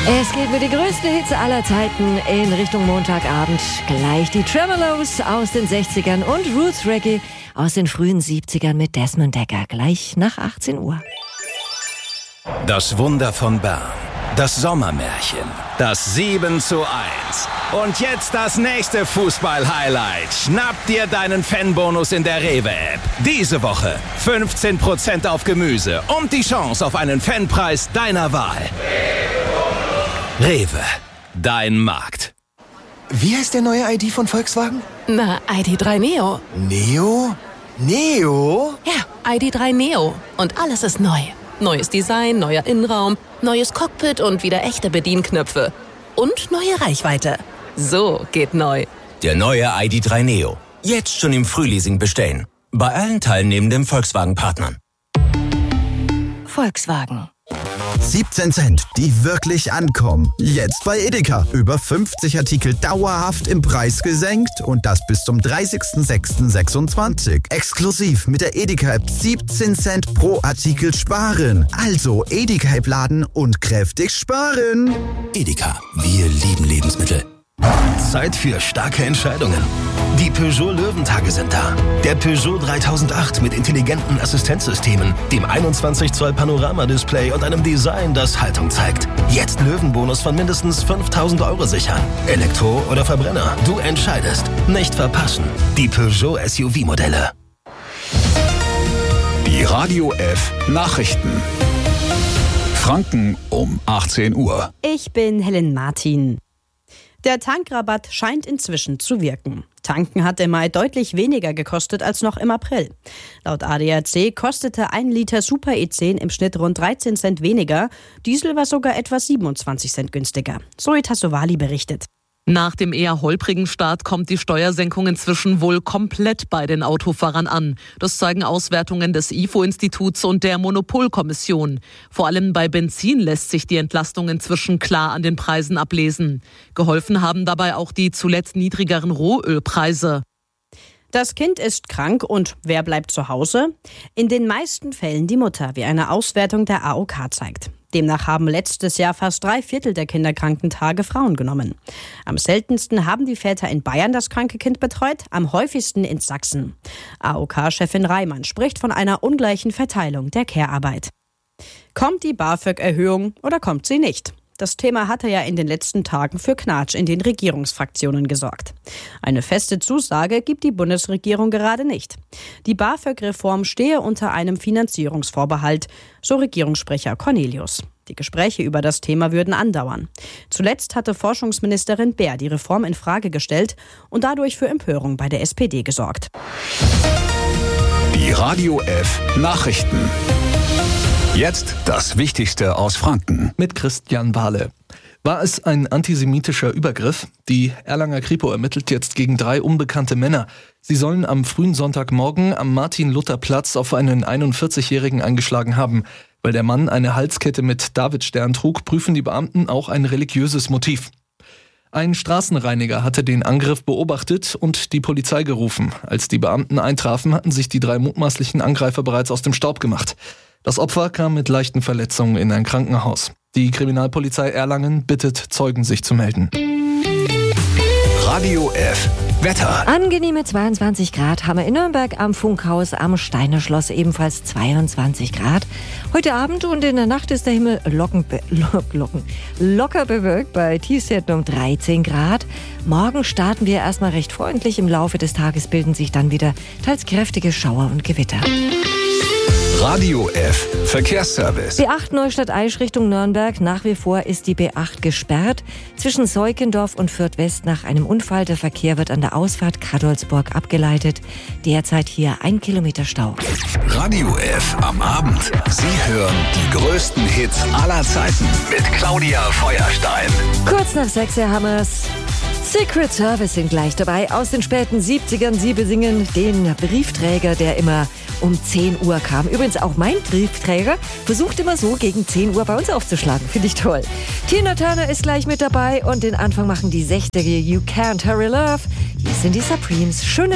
Es geht mit den größten Hits aller Zeiten in Richtung Montagabend. Gleich die Tremeloes aus den 60ern und Roots Reggae aus den frühen 70ern mit Desmond Dekker. Gleich nach 18 Uhr. Das Wunder von Bern. Das Sommermärchen. Das 7:1. Und jetzt das nächste Fußball-Highlight. Schnapp dir deinen Fanbonus in der Rewe-App. Diese Woche 15% auf Gemüse und die Chance auf einen Fanpreis deiner Wahl. Rewe, dein Markt. Wie heißt der neue ID von Volkswagen? Na, ID.3 Neo. Neo? Neo? Ja, ID.3 Neo. Und alles ist neu. Neues Design, neuer Innenraum, neues Cockpit und wieder echte Bedienknöpfe. Und neue Reichweite. So geht neu. Der neue ID.3 Neo. Jetzt schon im Frühleasing bestellen. Bei allen teilnehmenden Volkswagen-Partnern. Volkswagen. 17 Cent, die wirklich ankommen. Jetzt bei Edeka. Über 50 Artikel dauerhaft im Preis gesenkt und das bis zum 30.06.26. Exklusiv mit der Edeka-App 17 Cent pro Artikel sparen. Also Edeka-App laden und kräftig sparen. Edeka, wir lieben Lebensmittel. Zeit für starke Entscheidungen. Die Peugeot Löwentage sind da. Der Peugeot 3008 mit intelligenten Assistenzsystemen, dem 21 Zoll Panoramadisplay und einem Design, das Haltung zeigt. Jetzt Löwenbonus von mindestens 5.000 € sichern. Elektro oder Verbrenner, du entscheidest. Nicht verpassen. Die Peugeot SUV-Modelle. Die Radio F Nachrichten. Franken um 18 Uhr. Ich bin Helen Martin. Der Tankrabatt scheint inzwischen zu wirken. Tanken hat im Mai deutlich weniger gekostet als noch im April. Laut ADAC kostete 1 Liter Super E10 im Schnitt rund 13 Cent weniger. Diesel war sogar etwa 27 Cent günstiger. Zoe Tassovali berichtet. Nach dem eher holprigen Start kommt die Steuersenkung inzwischen wohl komplett bei den Autofahrern an. Das zeigen Auswertungen des IFO-Instituts und der Monopolkommission. Vor allem bei Benzin lässt sich die Entlastung inzwischen klar an den Preisen ablesen. Geholfen haben dabei auch die zuletzt niedrigeren Rohölpreise. Das Kind ist krank und wer bleibt zu Hause? In den meisten Fällen die Mutter, wie eine Auswertung der AOK zeigt. Demnach haben letztes Jahr fast 3/4 der Kinderkrankentage Frauen genommen. Am seltensten haben die Väter in Bayern das kranke Kind betreut, am häufigsten in Sachsen. AOK-Chefin Reimann spricht von einer ungleichen Verteilung der Care-Arbeit. Kommt die BAföG-Erhöhung oder kommt sie nicht? Das Thema hatte ja in den letzten Tagen für Knatsch in den Regierungsfraktionen gesorgt. Eine feste Zusage gibt die Bundesregierung gerade nicht. Die BAföG-Reform stehe unter einem Finanzierungsvorbehalt, so Regierungssprecher Cornelius. Die Gespräche über das Thema würden andauern. Zuletzt hatte Forschungsministerin Baer die Reform in Frage gestellt und dadurch für Empörung bei der SPD gesorgt. Die Radio F Nachrichten. Jetzt das Wichtigste aus Franken. Mit Christian Wahle. War es ein antisemitischer Übergriff? Die Erlanger Kripo ermittelt jetzt gegen 3 unbekannte Männer. Sie sollen am frühen Sonntagmorgen am Martin-Luther-Platz auf einen 41-Jährigen eingeschlagen haben. Weil der Mann eine Halskette mit Davidstern trug, prüfen die Beamten auch ein religiöses Motiv. Ein Straßenreiniger hatte den Angriff beobachtet und die Polizei gerufen. Als die Beamten eintrafen, hatten sich die 3 mutmaßlichen Angreifer bereits aus dem Staub gemacht. Das Opfer kam mit leichten Verletzungen in ein Krankenhaus. Die Kriminalpolizei Erlangen bittet Zeugen, sich zu melden. Radio F Wetter. Angenehme 22 Grad haben wir in Nürnberg am Funkhaus am Steiner Schloss, ebenfalls 22 Grad. Heute Abend und in der Nacht ist der Himmel locker bewölkt bei Tiefstwerten um 13 Grad. Morgen starten wir erstmal recht freundlich. Im Laufe des Tages bilden sich dann wieder teils kräftige Schauer und Gewitter. Radio F Verkehrsservice. B8 Neustadt-Aisch Richtung Nürnberg. Nach wie vor ist die B8 gesperrt. Zwischen Seukendorf und Fürth West nach einem Unfall. Der Verkehr wird an der Ausfahrt Kadolsburg abgeleitet. Derzeit hier 1 Kilometer Stau. Radio F am Abend. Sie hören die größten Hits aller Zeiten mit Claudia Feuerstein. Kurz nach 6 Uhr haben wir's. Secret Service sind gleich dabei. Aus den späten 70ern. Sie besingen den Briefträger, der immer um 10 Uhr kam. Übrigens auch mein Briefträger versucht immer so gegen 10 Uhr bei uns aufzuschlagen. Finde ich toll. Tina Turner ist gleich mit dabei und den Anfang machen die 60er You Can't Hurry Love. Hier sind die Supremes. Schöne